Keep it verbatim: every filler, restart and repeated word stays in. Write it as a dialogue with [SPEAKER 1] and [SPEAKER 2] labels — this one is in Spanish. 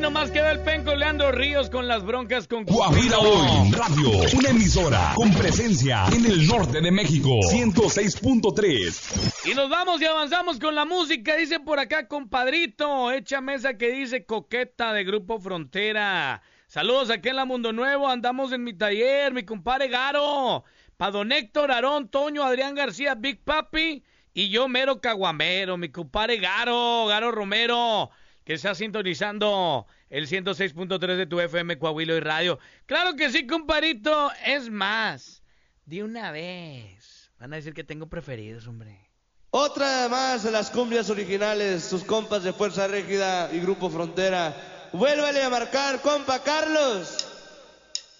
[SPEAKER 1] nomás queda el penco Leandro Ríos con las broncas con
[SPEAKER 2] Guajira Hoy Radio, una emisora con presencia en el norte de México, ciento seis punto tres.
[SPEAKER 1] Y nos vamos y avanzamos con la música. Dice por acá, compadrito, échame esa que dice Coqueta de Grupo Frontera. Saludos aquí en la Mundo Nuevo, andamos en mi taller, mi compadre Garo. Pa' don Héctor, Aarón, Toño, Adrián García, Big Papi y yo mero caguamero, mi compadre Garo, Garo Romero, que está sintonizando el ciento seis punto tres de tu F M Coahuila y Radio. Claro que sí, compadrito. Es más, de una vez. Van a decir que tengo preferidos, hombre.
[SPEAKER 3] Otra más de las cumbias originales, sus compas de Fuerza Régida y Grupo Frontera. Vuélvale a marcar, compa Carlos.